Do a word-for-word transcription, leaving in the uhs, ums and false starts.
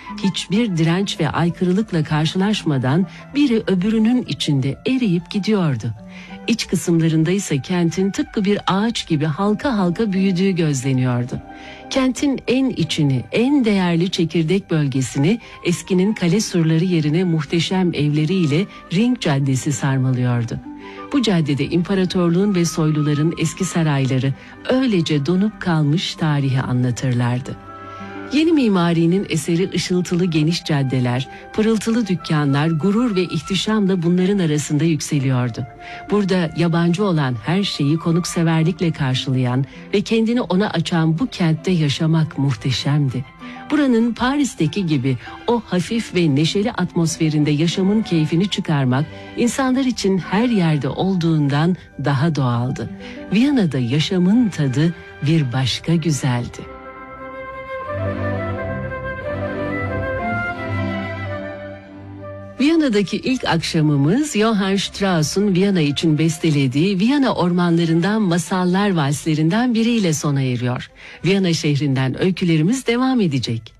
hiçbir direnç ve aykırılıkla karşılaşmadan biri öbürünün içinde eriyip gidiyordu. İç kısımlarında ise kentin tıpkı bir ağaç gibi halka halka büyüdüğü gözleniyordu. Kentin en içini, en değerli çekirdek bölgesini eskinin kale surları yerine muhteşem evleriyle Ring Caddesi sarmalıyordu. Bu caddede imparatorluğun ve soyluların eski sarayları öylece donup kalmış tarihi anlatırlardı. Yeni mimarinin eseri ışıltılı geniş caddeler, pırıltılı dükkanlar, gurur ve ihtişamla bunların arasında yükseliyordu. Burada yabancı olan her şeyi konukseverlikle karşılayan ve kendini ona açan bu kentte yaşamak muhteşemdi. Buranın Paris'teki gibi o hafif ve neşeli atmosferinde yaşamın keyfini çıkarmak insanlar için her yerde olduğundan daha doğaldı. Viyana'da yaşamın tadı bir başka güzeldi. Viyana'daki ilk akşamımız Johann Strauss'un Viyana için bestelediği Viyana ormanlarından masallar valslerinden biriyle sona eriyor. Viyana şehrinden öykülerimiz devam edecek.